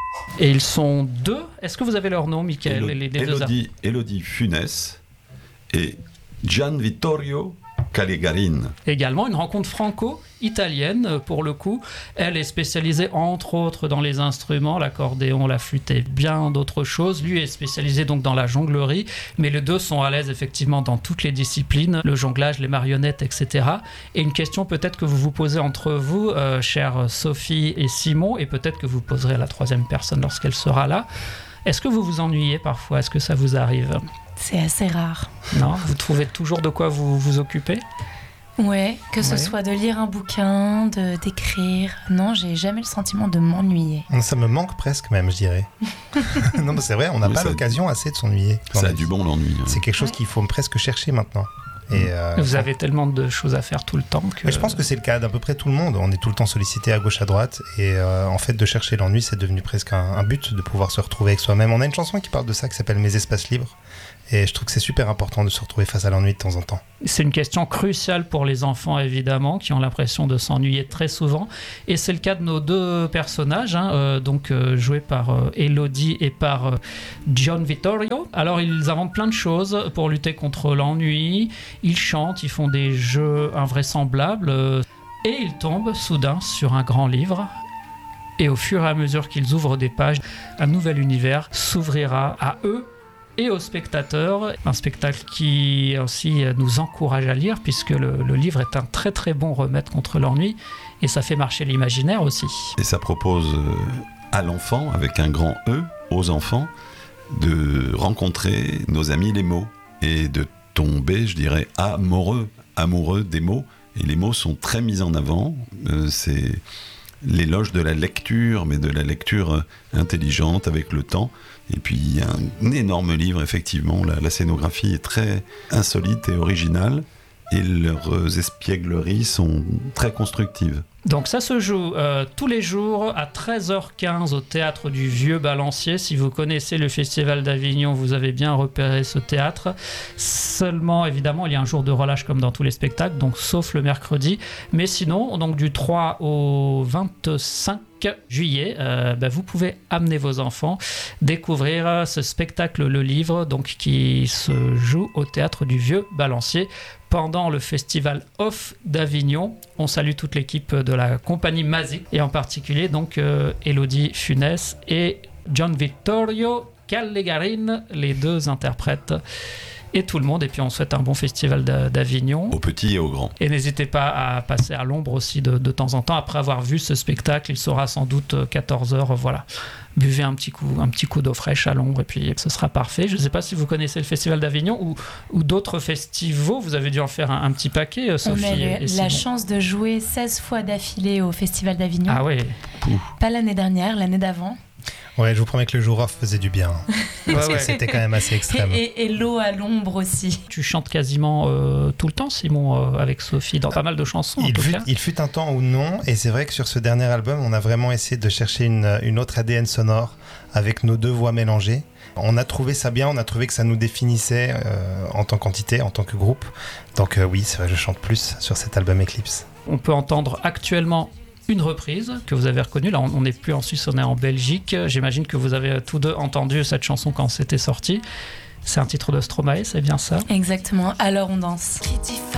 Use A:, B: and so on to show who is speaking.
A: Et ils sont deux. Est-ce que vous avez leur nom, Michael, les deux artistes?
B: Elodie Funès et Gian Vittorio Callegarin.
A: Également une rencontre franco-italienne pour le coup. Elle est spécialisée entre autres dans les instruments, l'accordéon, la flûte et bien d'autres choses. Lui est spécialisé donc dans la jonglerie, mais les deux sont à l'aise effectivement dans toutes les disciplines, le jonglage, les marionnettes, etc. Et une question peut-être que vous vous posez entre vous, chères Sophie et Simon, et peut-être que vous poserez à la troisième personne lorsqu'elle sera là. Est-ce que vous vous ennuyez parfois? Est-ce que ça vous arrive?
C: C'est assez rare.
A: Non, vous trouvez toujours de quoi vous occuper?
C: Ouais, que ce soit de lire un bouquin, d'écrire. Non, j'ai jamais le sentiment de m'ennuyer.
D: Ça me manque presque même, je dirais. Non, mais c'est vrai, on n'a pas l'occasion assez de s'ennuyer.
B: Ça a du bon l'ennui.
D: C'est quelque chose qu'il faut presque chercher maintenant. Et
A: vous avez tellement de choses à faire tout le temps que...
D: Mais je pense que c'est le cas d'à peu près tout le monde. On est tout le temps sollicité à gauche, à droite. Et en fait, de chercher l'ennui, c'est devenu presque un but de pouvoir se retrouver avec soi-même. On a une chanson qui parle de ça, qui s'appelle Mes espaces libres. Et je trouve que c'est super important de se retrouver face à l'ennui de temps en temps.
A: C'est une question cruciale pour les enfants, évidemment, qui ont l'impression de s'ennuyer très souvent. Et c'est le cas de nos deux personnages, joués par Elodie et par Gian Vittorio. Alors, ils inventent plein de choses pour lutter contre l'ennui. Ils chantent, ils font des jeux invraisemblables. Et ils tombent soudain sur un grand livre. Et au fur et à mesure qu'ils ouvrent des pages, un nouvel univers s'ouvrira à eux et aux spectateurs. Un spectacle qui aussi nous encourage à lire, puisque le livre est un très très bon remède contre l'ennui, et ça fait marcher l'imaginaire aussi.
B: Et ça propose à l'enfant, avec un grand E, aux enfants, de rencontrer nos amis les mots, et de tomber, je dirais, amoureux des mots. Et les mots sont très mis en avant. C'est l'éloge de la lecture, mais de la lecture intelligente avec le temps. Et puis il y a un énorme livre, effectivement, la scénographie est très insolite et originale, et leurs espiègleries sont très constructives.
A: Donc ça se joue tous les jours à 13h15 au Théâtre du Vieux Balancier. Si vous connaissez le Festival d'Avignon, vous avez bien repéré ce théâtre. Seulement, évidemment, il y a un jour de relâche comme dans tous les spectacles, donc sauf le mercredi. Mais sinon, donc du 3 au 25 juillet, vous pouvez amener vos enfants découvrir ce spectacle, le livre, donc qui se joue au Théâtre du Vieux Balancier pendant le Festival Off d'Avignon. On salue toute l'équipe de la compagnie Mazik, et en particulier donc Elodie Funès et Gian Vittorio Callegarin, les deux interprètes, et tout le monde. Et puis on souhaite un bon festival d'Avignon,
B: aux petits et aux grands.
A: Et n'hésitez pas à passer à l'ombre aussi de temps en temps. Après avoir vu ce spectacle, il sera sans doute 14h, voilà. Buvez un petit coup d'eau fraîche à l'ombre, et puis ce sera parfait. Je ne sais pas si vous connaissez le Festival d'Avignon ou d'autres festivals. Vous avez dû en faire un petit paquet, Sophie.
C: On a la chance de jouer 16 fois d'affilée au Festival d'Avignon.
A: Ah oui.
C: Pas l'année dernière, l'année d'avant.
D: Ouais, je vous promets que le jour off faisait du bien. Parce que c'était quand même assez extrême.
C: Et l'eau à l'ombre aussi.
A: Tu chantes quasiment tout le temps, Simon, avec Sophie, dans pas mal de chansons.
D: Il fut un temps où non, et c'est vrai que sur ce dernier album, on a vraiment essayé de chercher une autre ADN sonore avec nos deux voix mélangées. On a trouvé ça bien, on a trouvé que ça nous définissait en tant qu'entité, en tant que groupe. Donc oui, c'est vrai, je chante plus sur cet album Eclipse.
A: On peut entendre actuellement une reprise que vous avez reconnue. Là, on n'est plus en Suisse, on est en Belgique. J'imagine que vous avez tous deux entendu cette chanson quand c'était sorti. C'est un titre de Stromae, c'est bien ça?
C: Exactement. Alors on danse.